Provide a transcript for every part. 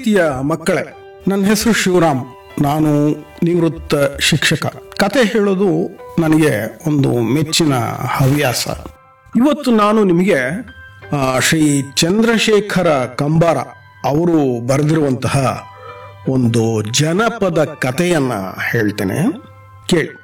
ಪ್ರೀತಿಯ ಮಕ್ಕಳೇ, ನನ್ನ ಹೆಸರು ಶಿವರಾಮ್. ನಾನು ನಿವೃತ್ತ ಶಿಕ್ಷಕ. ಕತೆ ಹೇಳೋದು ನನಗೆ ಒಂದು ಮೆಚ್ಚಿನ ಹವ್ಯಾಸ. ಇವತ್ತು ನಾನು ನಿಮಗೆ ಶ್ರೀ ಚಂದ್ರಶೇಖರ ಕಂಬಾರ ಅವರು ಬರೆದಿರುವಂತಹ ಒಂದು ಜನಪದ ಕಥೆಯನ್ನ ಹೇಳ್ತೇನೆ, ಕೇಳಿ.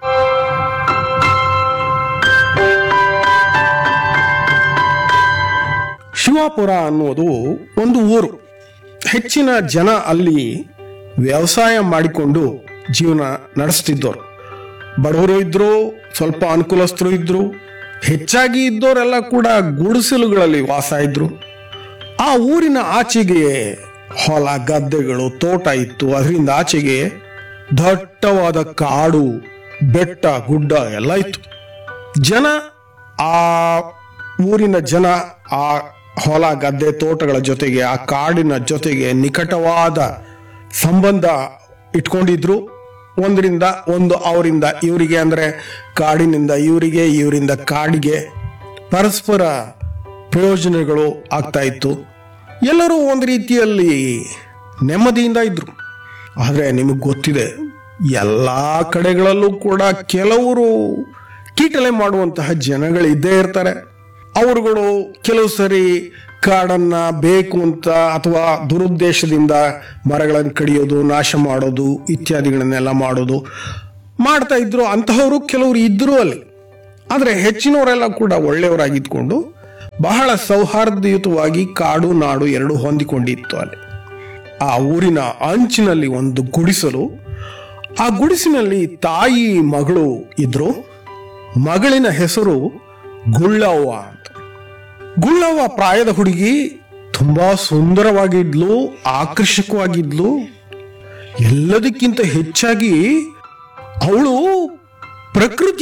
ಶಿವಾಪುರ ಅನ್ನೋದು ಒಂದು ಊರು. ಹೆಚ್ಚಿನ ಜನ ಅಲ್ಲಿ ವ್ಯವಸಾಯ ಮಾಡಿಕೊಂಡು ಜೀವನ ನಡೆಸ್ತಿದ್ದವರು. ಬಡವರು ಇದ್ರು, ಸ್ವಲ್ಪ ಅನುಕೂಲಸ್ಥರು ಇದ್ರು. ಹೆಚ್ಚಾಗಿ ಇದ್ದವರೆಲ್ಲ ಕೂಡ ಗುಡಿಸಲುಗಳಲ್ಲಿ ವಾಸ ಇದ್ರು. ಆ ಊರಿನ ಆಚೆಗೆ ಹೊಲ ಗದ್ದೆಗಳು, ತೋಟ ಇತ್ತು. ಅದರಿಂದ ಆಚೆಗೆ ದಟ್ಟವಾದ ಕಾಡು, ಬೆಟ್ಟ, ಗುಡ್ಡ ಎಲ್ಲ ಇತ್ತು. ಜನ, ಆ ಊರಿನ ಜನ ಆ ಹೊಲ ಗದ್ದೆ ತೋಟಗಳ ಜೊತೆಗೆ, ಆ ಕಾಡಿನ ಜೊತೆಗೆ ನಿಕಟವಾದ ಸಂಬಂಧ ಇಟ್ಕೊಂಡಿದ್ರು. ಒಂದರಿಂದ ಒಂದು, ಅವರಿಂದ ಇವರಿಗೆ, ಅಂದ್ರೆ ಕಾಡಿನಿಂದ ಇವರಿಗೆ, ಇವರಿಂದ ಕಾಡಿಗೆ ಪರಸ್ಪರ ಪ್ರಯೋಜನಗಳು ಆಗ್ತಾ ಇತ್ತು. ಎಲ್ಲರೂ ಒಂದು ರೀತಿಯಲ್ಲಿ ನೆಮ್ಮದಿಯಿಂದ ಇದ್ರು. ಆದರೆ ನಿಮಗೆ ಗೊತ್ತಿದೆ, ಎಲ್ಲ ಕಡೆಗಳಲ್ಲೂ ಕೂಡ ಕೆಲವರು ಕೀಟಲೆ ಮಾಡುವಂತಹ ಜನಗಳಿದ್ದೇ ಇರ್ತಾರೆ. ಅವರುಗಳು ಕೆಲವು ಸರಿ ಕಾಡನ್ನ ಬೇಕು ಅಂತ ಅಥವಾ ದುರುದ್ದೇಶದಿಂದ ಮರಗಳನ್ನು ಕಡಿಯೋದು, ನಾಶ ಮಾಡೋದು ಇತ್ಯಾದಿಗಳನ್ನೆಲ್ಲ ಮಾಡ್ತಾ ಇದ್ರು. ಅಂತಹವರು ಕೆಲವರು ಇದ್ರು ಅಲ್ಲಿ. ಆದರೆ ಹೆಚ್ಚಿನವರೆಲ್ಲ ಕೂಡ ಒಳ್ಳೆಯವರಾಗಿದ್ಕೊಂಡು ಬಹಳ ಸೌಹಾರ್ದಯುತವಾಗಿ ಕಾಡು ನಾಡು ಎರಡು ಹೊಂದಿಕೊಂಡಿತ್ತು ಅಲ್ಲಿ. ಆ ಊರಿನ ಅಂಚಿನಲ್ಲಿ ಒಂದು ಗುಡಿಸಲು. ಆ ಗುಡಿಸಿನಲ್ಲಿ ತಾಯಿ ಮಗಳು ಇದ್ರು. ಮಗಳಿನ ಹೆಸರು ಗುಳ್ಳವ್ವ ಅಂತ. ಗುಳ್ಳವ್ವ ಪ್ರಾಯದ ಹುಡುಗಿ, ತುಂಬಾ ಸುಂದರವಾಗಿದ್ಲು, ಆಕರ್ಷಕವಾಗಿದ್ಲು. ಎಲ್ಲದಕ್ಕಿಂತ ಹೆಚ್ಚಾಗಿ ಅವಳು ಪ್ರಕೃತಿ